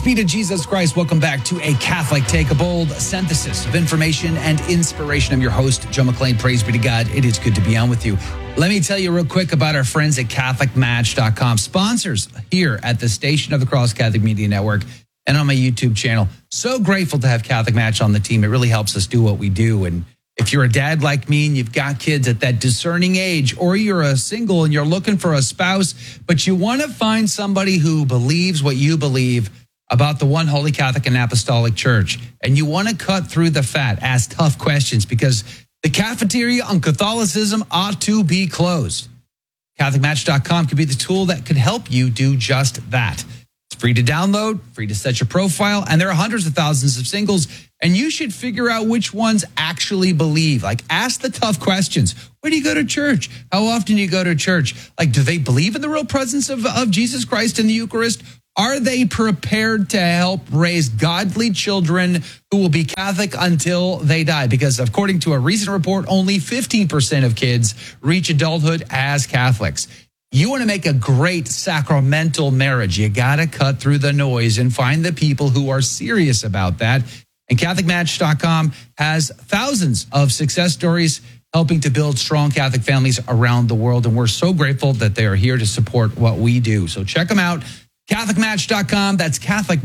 be to Jesus Christ. Welcome back to A Catholic Take, a bold synthesis of information and inspiration. I'm your host, Joe McClain. Praise be to God. It is good to be on with you. Let me tell you real quick about our friends at CatholicMatch.com, sponsors here at the Station of the Cross Catholic Media Network and on my YouTube channel. So grateful to have Catholic Match on the team. It really helps us do what we do. And if you're a dad like me and you've got kids at that discerning age, or you're a single and you're looking for a spouse, but you want to find somebody who believes what you believe about the one Holy Catholic and Apostolic Church, and you want to cut through the fat, ask tough questions, because the cafeteria on Catholicism ought to be closed. CatholicMatch.com could be the tool that could help you do just that. It's free to download, free to set your profile, and there are hundreds of thousands of singles, and you should figure out which ones actually believe. Like, ask the tough questions. Where do you go to church? How often do you go to church? Like, do they believe in the real presence of Jesus Christ in the Eucharist? Are they prepared to help raise godly children who will be Catholic until they die? Because according to a recent report, only 15% of kids reach adulthood as Catholics. You want to make a great sacramental marriage, you got to cut through the noise and find the people who are serious about that. And CatholicMatch.com has thousands of success stories helping to build strong Catholic families around the world. And we're so grateful that they are here to support what we do. So check them out. CatholicMatch.com. That's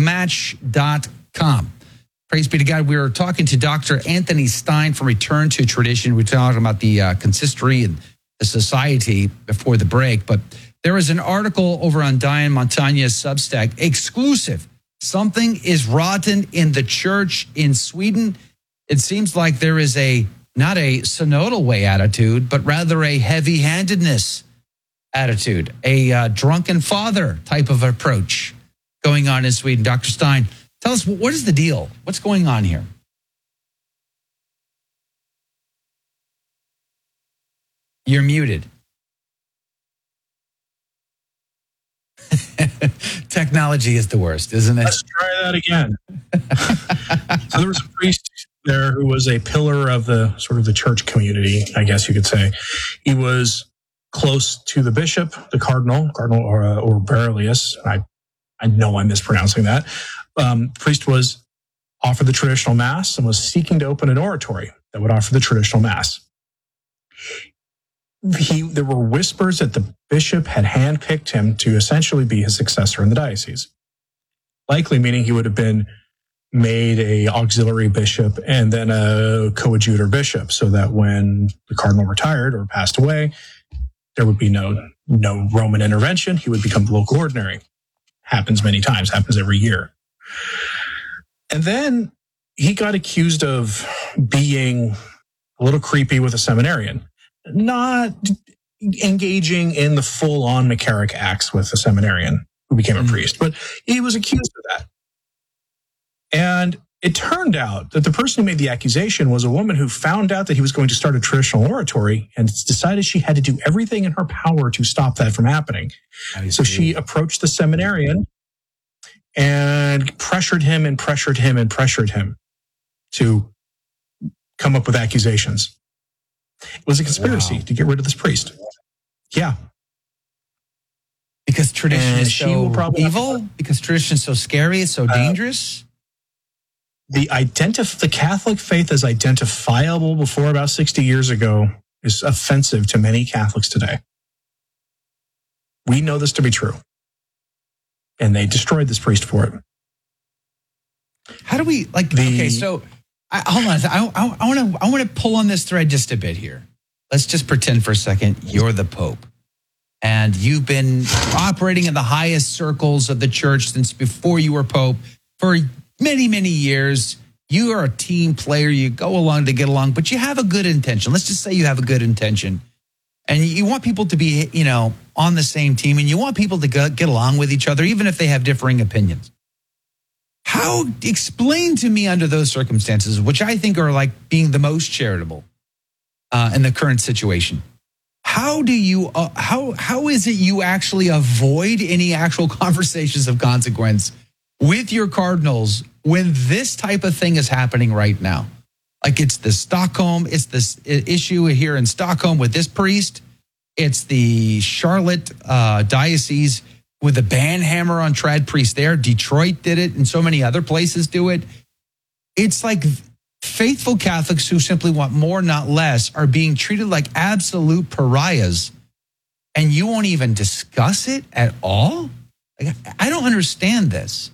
CatholicMatch.com. Praise be to God. We were talking to Dr. Anthony Stein from Return to Tradition. We're talking about the consistory and the society before the break. But there is an article over on Diane Montagna's Substack, exclusive. Something is rotten in the church in Sweden. It seems like there is not a synodal way attitude, but rather a heavy-handedness attitude, a drunken father type of approach going on in Sweden. Dr. Stein, tell us, what is the deal? What's going on here? You're muted. Technology is the worst, isn't it? Let's try that again. So there was a priest there who was a pillar of the sort of the church community, I guess you could say. He was close to the bishop, the Cardinal or Berlius. I know I'm mispronouncing that. Priest was offered the traditional mass and was seeking to open an oratory that would offer the traditional mass. There were whispers that the bishop had handpicked him to essentially be his successor in the diocese. Likely meaning he would have been made a auxiliary bishop and then a coadjutor bishop, so that when the cardinal retired or passed away, there would be no Roman intervention. He would become the local ordinary. Happens many times, happens every year. And then he got accused of being a little creepy with a seminarian, not engaging in the full-on McCarrick acts with a seminarian who became a priest, but he was accused of that. And it turned out that the person who made the accusation was a woman who found out that he was going to start a traditional oratory and decided she had to do everything in her power to stop that from happening. So she approached the seminarian and pressured him to come up with accusations. It was a conspiracy to get rid of this priest. Yeah. Because tradition is so evil? Because tradition is so scary, it's so dangerous? The Catholic faith as identifiable before about 60 years ago is offensive to many Catholics today. We know this to be true. And they destroyed this priest for it. How do we, okay, so, hold on. I want to pull on this thread just a bit here. Let's just pretend for a second you're the Pope. And you've been operating in the highest circles of the church since before you were Pope for many, many years. You are a team player. You go along to get along, but you have a good intention. Let's just say you have a good intention. And you want people to be, on the same team, and you want people to get along with each other, even if they have differing opinions. Explain to me under those circumstances, which I think are like being the most charitable in the current situation. How do you, how is it you actually avoid any actual conversations of consequence with your cardinals when this type of thing is happening right now? Like it's this issue here in Stockholm with this priest. It's the Charlotte diocese with the ban hammer on trad priests there. Detroit did it, and so many other places do it. It's like faithful Catholics who simply want more, not less, are being treated like absolute pariahs, and you won't even discuss it at all? Like, I don't understand this.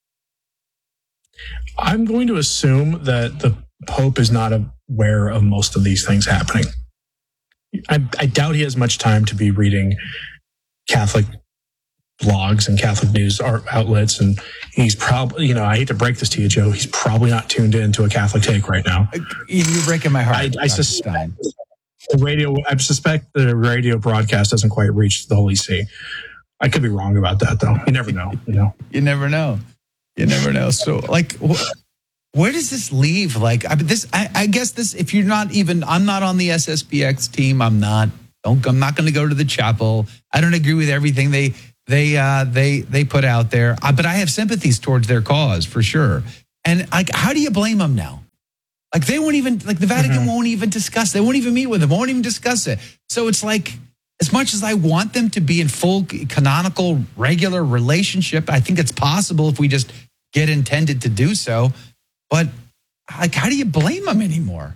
I'm going to assume that the Pope is not aware of most of these things happening. I doubt he has much time to be reading Catholic blogs and Catholic news outlets. And he's probably, I hate to break this to you, Joe, he's probably not tuned into a Catholic Take right now. You're breaking my heart. I suspect the radio broadcast doesn't quite reach the Holy See. I could be wrong about that, though. You never know. You never know. You never know. So, like, where does this leave? Like, I guess this. If you're not even, I'm not on the SSPX team. I'm not going to go to the chapel. I don't agree with everything they put out there. But I have sympathies towards their cause for sure. And like, how do you blame them now? Like, they won't even, like, the Vatican won't even discuss. They won't even meet with them. Won't even discuss it. So it's like, as much as I want them to be in full canonical, regular relationship, I think it's possible if we just get intended to do so. But like, how do you blame them anymore?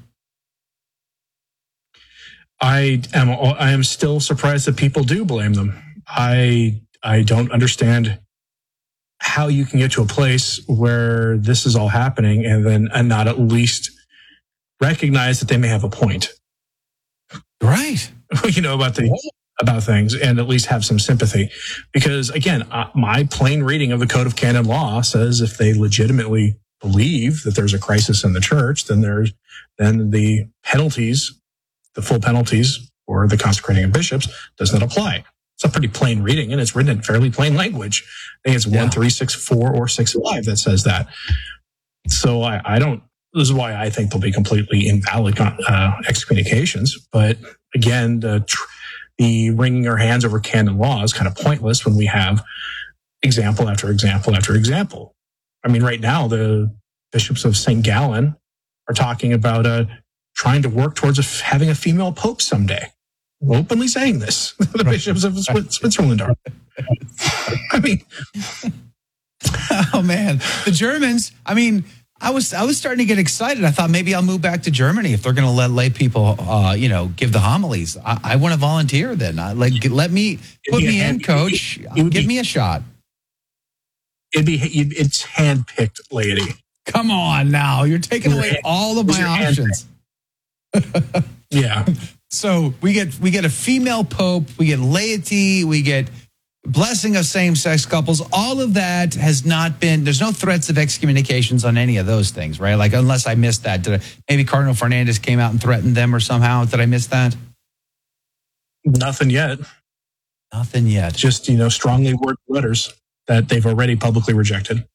I am still surprised that people do blame them. I don't understand how you can get to a place where this is all happening and not at least recognize that they may have a point. Right. About things and at least have some sympathy. Because again, my plain reading of the Code of Canon Law says if they legitimately believe that there's a crisis in the church, then the penalties, the full penalties for the consecrating of bishops does not apply. It's a pretty plain reading and it's written in fairly plain language. I think it's 1364 or 65 that says that. So this is why I think they'll be completely invalid excommunications. But again, the wringing our hands over canon law is kind of pointless when we have example after example after example. I mean, right now, the bishops of St. Gallen are talking about trying to work towards having a female pope someday. Openly saying this. The bishops of Switzerland are. I mean. Oh, man. The Germans, I mean, I was starting to get excited. I thought maybe I'll move back to Germany if they're going to let lay people, give the homilies. I want to volunteer then. Let me put me in, coach. Give me a shot. It's handpicked laity. Come on now, you're taking away all of my options. Yeah. So we get a female pope, we get laity, we get blessing of same-sex couples. All of that has not been, there's no threats of excommunications on any of those things, right? Like, unless I missed that. Maybe Cardinal Fernandez came out and threatened them or somehow. Did I miss that? Nothing yet. Nothing yet. Just, strongly worded letters that they've already publicly rejected.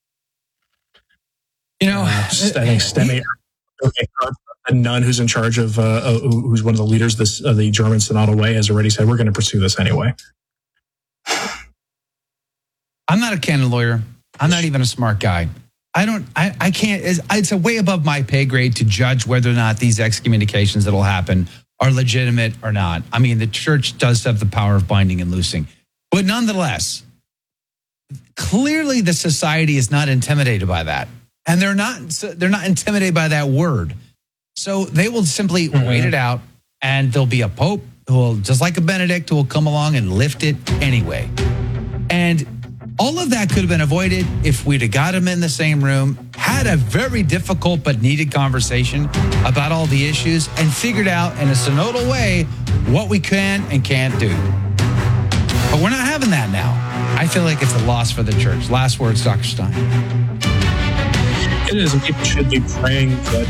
I think STEMI, a nun who's in charge of, who's one of the leaders of the German Synodal Way, has already said, we're going to pursue this anyway. I'm not a canon lawyer. I'm not even a smart guy. I can't, it's a way above my pay grade to judge whether or not these excommunications that'll happen are legitimate or not. I mean, the church does have the power of binding and loosing. But nonetheless, clearly the society is not intimidated by that. And they're not intimidated by that word. So they will simply wait it out, and there'll be a pope who will, just like a Benedict, who will come along and lift it anyway. And all of that could have been avoided if we'd have got him in the same room, had a very difficult but needed conversation about all the issues, and figured out in a synodal way what we can and can't do. But we're not having that now. I feel like it's a loss for the church. Last words, Dr. Stein. It is, and people should be praying that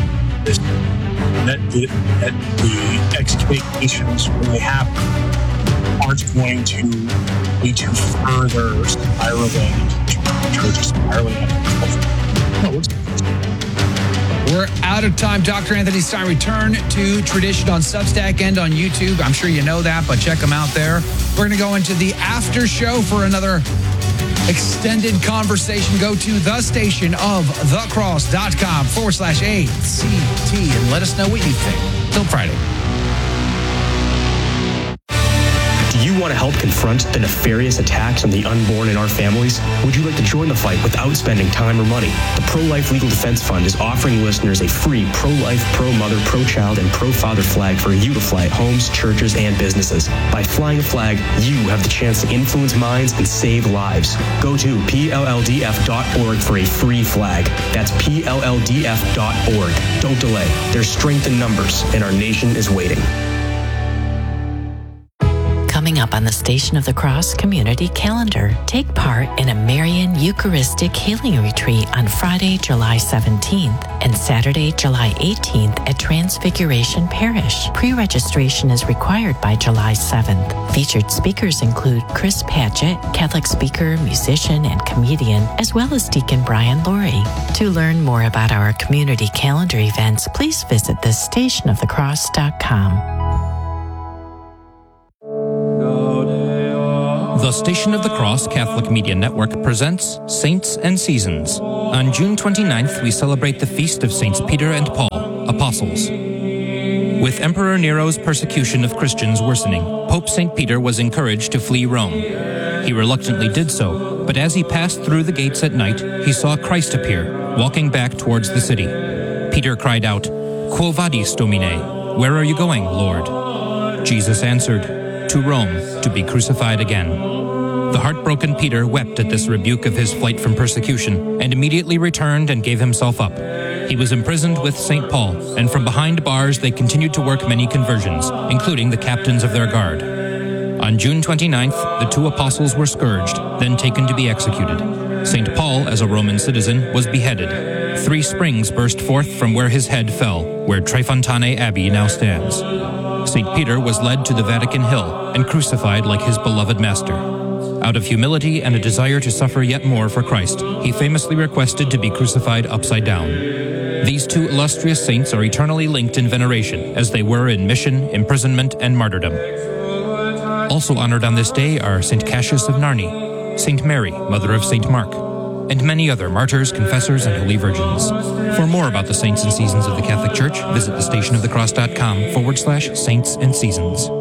the excommunications, when they happen, aren't going to lead to further spiraling We're out of time. Dr. Anthony Stein, return to tradition on Substack and on YouTube. I'm sure you know that, but check them out there. We're going to go into the after show for another extended conversation. Go to thestactionofthecross.com/ACT and let us know what you think. Till Friday. Do you want want to help confront the nefarious attacks on the unborn in our families? Would you like to join the fight without spending time or money? The Pro-Life Legal Defense Fund is offering listeners a free pro-life, pro-mother, pro-child, and pro-father flag for you to fly at homes, churches, and businesses. By flying a flag, you have the chance to influence minds and save lives. Go to PLLDF.org for a free flag. That's PLLDF.org. Don't delay. There's strength in numbers, and our nation is waiting. Coming up on the Station of the Cross Community Calendar, take part in a Marian Eucharistic Healing Retreat on Friday, July 17th and Saturday, July 18th at Transfiguration Parish. Pre-registration is required by July 7th. Featured speakers include Chris Padgett, Catholic speaker, musician, and comedian, as well as Deacon Brian Laurie. To learn more about our community calendar events, please visit thestationofthecross.com. The Station of the Cross Catholic Media Network presents Saints and Seasons. On June 29th, we celebrate the feast of Saints Peter and Paul, Apostles. With Emperor Nero's persecution of Christians worsening, Pope St. Peter was encouraged to flee Rome. He reluctantly did so, but as he passed through the gates at night, he saw Christ appear, walking back towards the city. Peter cried out, "Quo vadis, Domine? Where are you going, Lord?" Jesus answered, "To Rome, to be crucified again." The heartbroken Peter wept at this rebuke of his flight from persecution and immediately returned and gave himself up. He was imprisoned with St. Paul, and from behind bars they continued to work many conversions, including the captains of their guard. On June 29th, the two apostles were scourged, then taken to be executed. St. Paul, as a Roman citizen, was beheaded. 3 springs burst forth from where his head fell, where Trefontane Abbey now stands. St. Peter was led to the Vatican Hill and crucified like his beloved master. Out of humility and a desire to suffer yet more for Christ, he famously requested to be crucified upside down. These two illustrious saints are eternally linked in veneration, as they were in mission, imprisonment, and martyrdom. Also honored on this day are St. Cassius of Narni, St. Mary, mother of St. Mark, and many other martyrs, confessors, and holy virgins. For more about the saints and seasons of the Catholic Church, visit thestationofthecross.com/saints and seasons.